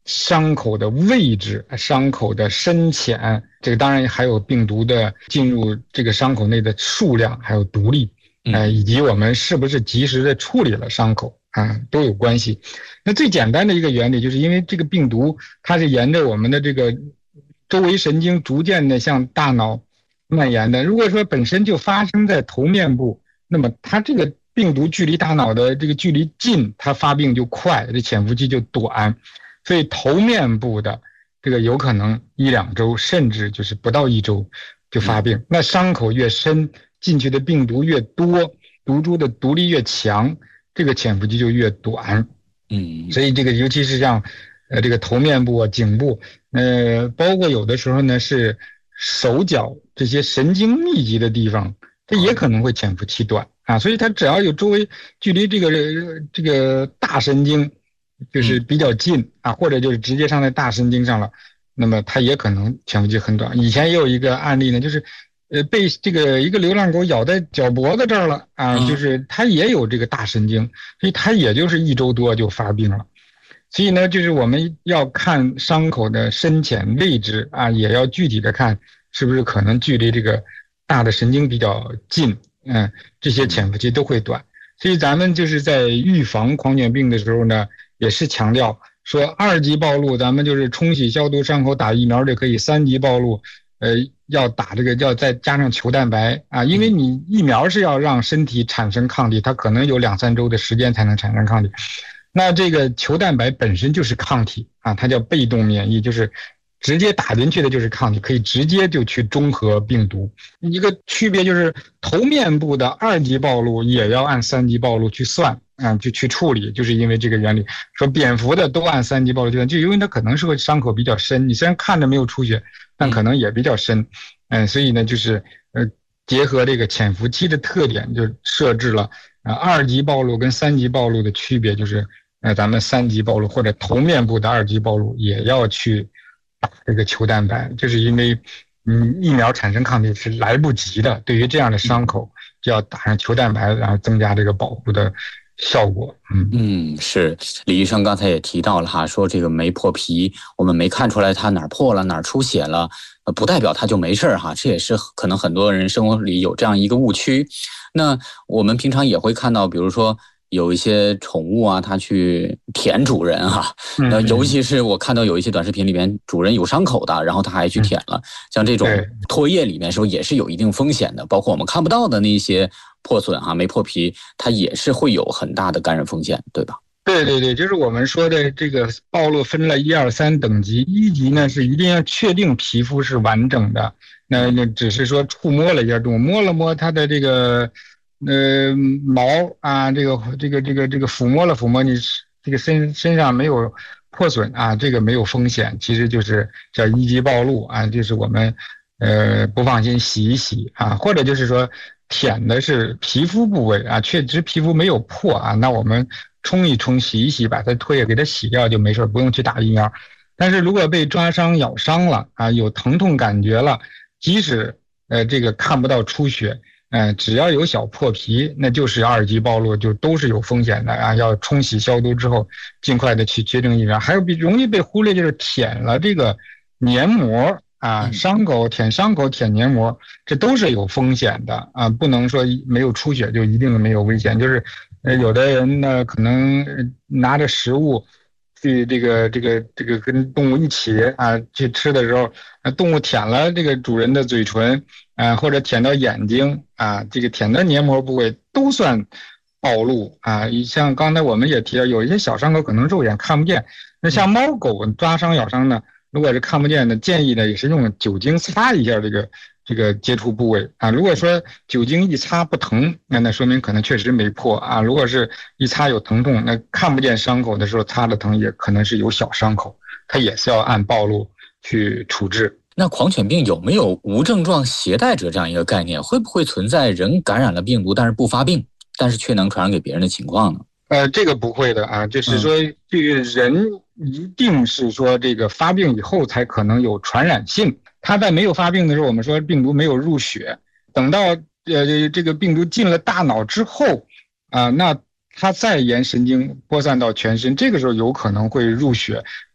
伤口的位置、伤口的深浅，这个当然还有病毒的进入这个伤口内的数量，还有毒力，以及我们是不是及时的处理了伤口啊，都有关系。那最简单的一个原理，就是因为这个病毒它是沿着我们的这个周围神经逐渐的向大脑蔓延的。如果说本身就发生在头面部，那么它这个病毒距离大脑的这个距离近，它发病就快，这潜伏期就短。所以头面部的这个有可能1-2周，甚至就是不到1周就发病。那伤口越深，进去的病毒越多，毒株的毒力越强，这个潜伏期就越短。所以这个尤其是像这个头面部啊、颈部，包括有的时候呢是手脚这些神经密集的地方，它也可能会潜伏期短啊。所以它只要有周围距离这个大神经就是比较近啊，或者就是直接上在大神经上了，那么它也可能潜伏期很短。以前也有一个案例呢，就是被这个一个流浪狗咬在脚脖子这儿了啊，就是它也有这个大神经，所以它也就是1周多就发病了。所以呢，就是我们要看伤口的深浅位置啊，也要具体的看是不是可能距离这个大的神经比较近，这些潜伏期都会短。所以咱们就是在预防狂犬病的时候呢，也是强调说2级暴露咱们就是冲洗消毒伤口打疫苗就可以，3级暴露要打这个要再加上球蛋白啊，因为你疫苗是要让身体产生抗体，它可能有2-3周的时间才能产生抗体。那这个球蛋白本身就是抗体啊，它叫被动免疫，就是直接打进去的就是抗体，可以直接就去中和病毒。一个区别就是头面部的2级暴露也要按3级暴露去算啊，就去处理，就是因为这个原理。说蝙蝠的都按3级暴露去算，就因为它可能是个伤口比较深，你虽然看着没有出血，但可能也比较深，所以呢就是结合这个潜伏期的特点，就设置了2级暴露跟3级暴露的区别，就是咱们3级暴露或者头面部的2级暴露也要去打这个球蛋白，就是因为疫苗产生抗体是来不及的，对于这样的伤口就要打上球蛋白，然后增加这个保护的效果。 是李医生刚才也提到了哈，说这个没破皮，我们没看出来它哪儿破了哪儿出血了，不代表它就没事哈，这也是可能很多人生活里有这样一个误区。那我们平常也会看到，比如说有一些宠物啊，它去舔主人哈，尤其是我看到有一些短视频里面主人有伤口的，然后他还去舔了，像这种唾液里面说也是有一定风险的，包括我们看不到的那些破损哈，没破皮，它也是会有很大的感染风险，对吧？ 对，就是我们说的这个暴露分了1、2、3等级，1级呢是一定要确定皮肤是完整的，那只是说触摸了一下动物，摸了摸它的这个毛啊，这个抚摸了抚摸你这个身上没有破损啊，这个没有风险，其实就是叫1级暴露啊，就是我们不放心洗一洗啊，或者就是说舔的是皮肤部位啊，确实皮肤没有破啊，那我们冲一冲洗一洗，把它唾液给它洗掉就没事，不用去打疫苗。但是如果被抓伤咬伤了啊，有疼痛感觉了，即使这个看不到出血，只要有小破皮，那就是2级暴露，就都是有风险的啊，要冲洗消毒之后尽快的去接种疫苗。还有容易被忽略就是舔了这个黏膜啊，伤口舔黏膜，这都是有风险的啊，不能说没有出血就一定没有危险。就是有的人呢可能拿着食物去这个跟动物一起啊去吃的时候，动物舔了这个主人的嘴唇或者舔到眼睛啊，这个舔到黏膜部位都算暴露啊。像刚才我们也提到，有一些小伤口可能肉眼看不见，那像猫狗抓伤咬伤呢，如果是看不见的，建议呢也是用酒精擦一下这个接触部位啊。如果说酒精一擦不疼，那说明可能确实没破啊。如果是一擦有疼痛，那看不见伤口的时候擦的疼，也可能是有小伤口，它也是要按暴露去处置。 那狂犬病有没有无症状携带者这样一个概念？会不会存在人感染了病毒但是不发病，但是却能传染给别人的情况呢？ 这个不会的啊，就是说这个人一定是说这个发病以后才可能有传染性。他在没有发病的时候，我们说病毒没有入血，等到这个病毒进了大脑之后啊，那它再沿神经播散到全身，这个时候有可能会入血，